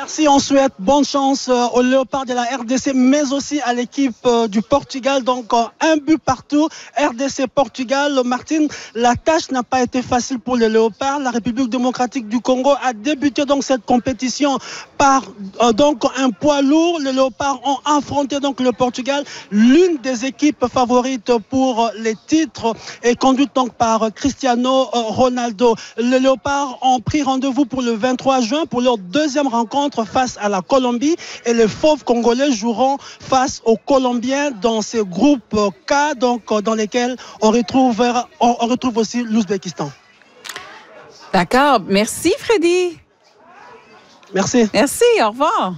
Merci, on souhaite bonne chance aux Léopards de la RDC, mais aussi à l'équipe du Portugal. Donc, un but partout, RDC-Portugal. Martine, la tâche n'a pas été facile pour les Léopards. La République démocratique du Congo a débuté donc cette compétition par donc un poids lourd. Les Léopards ont affronté donc le Portugal, l'une des équipes favorites pour les titres, et conduite donc par Cristiano Ronaldo. Les Léopards ont pris rendez-vous pour le 23 juin pour leur deuxième rencontre face à la Colombie, et les Fauves congolais joueront face aux Colombiens dans ce groupe K, donc dans lesquels on retrouve aussi l'Ouzbékistan. D'accord. Merci, Freddy. Merci. Merci. Au revoir.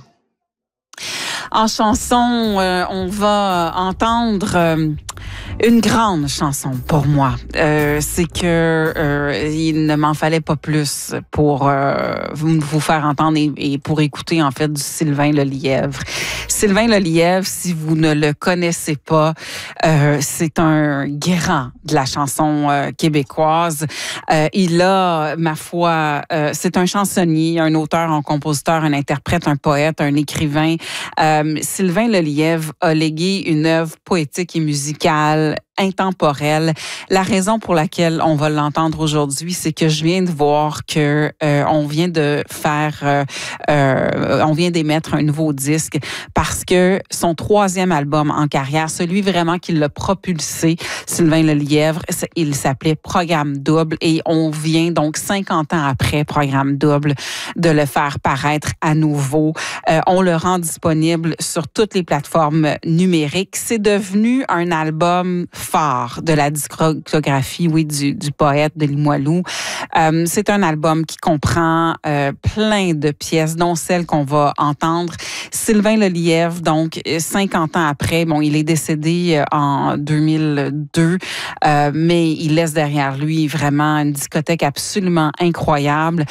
En chanson, on va entendre une grande chanson pour moi. C'est que il ne m'en fallait pas plus pour vous faire entendre et pour écouter en fait du Sylvain Lelièvre. Sylvain Lelièvre, si vous ne le connaissez pas, c'est un grand de la chanson québécoise. Il a, ma foi, c'est un chansonnier, un auteur, un compositeur, un interprète, un poète, un écrivain. Sylvain Lelièvre a légué une œuvre poétique et musicale intemporelle. La raison pour laquelle on va l'entendre aujourd'hui, c'est que je viens de voir que on vient de faire, on vient d'émettre un nouveau disque parce que son troisième album en carrière, celui vraiment qui l'a propulsé, Sylvain Lelièvre, il s'appelait Programme Double, et on vient donc 50 ans après Programme Double de le faire paraître à nouveau. On le rend disponible sur toutes les plateformes numériques. C'est devenu un album phare de la discographie, oui, du poète de Limoilou. C'est un album qui comprend plein de pièces, dont celle qu'on va entendre. Sylvain Lelièvre, donc 50 ans après, bon, il est décédé en 2002, mais il laisse derrière lui vraiment une discothèque absolument incroyable.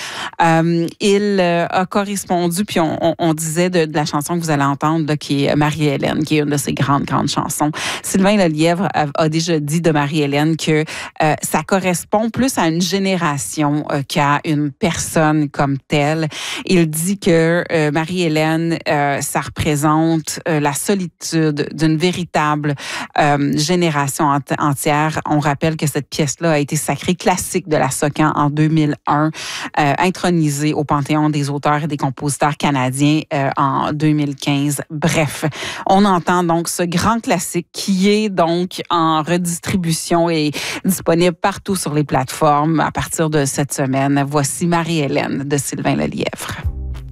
Il a correspondu, puis on disait de la chanson que vous allez entendre, là, qui est Marie-Hélène, qui est une de ses grandes chansons. Sylvain Lelièvre a déjà dit de Marie-Hélène que ça correspond plus à une génération qu'à une personne comme telle. Il dit que Marie-Hélène, ça représente la solitude d'une véritable génération entière. On rappelle que cette pièce-là a été sacrée classique de la SOCAN en 2001, intronisée au Panthéon des auteurs et des compositeurs canadiens en 2015. Bref, on entend donc ce grand classique qui est donc en redistribution et disponible partout sur les plateformes à partir de cette semaine. Voici Marie-Hélène de Sylvain Lelièvre.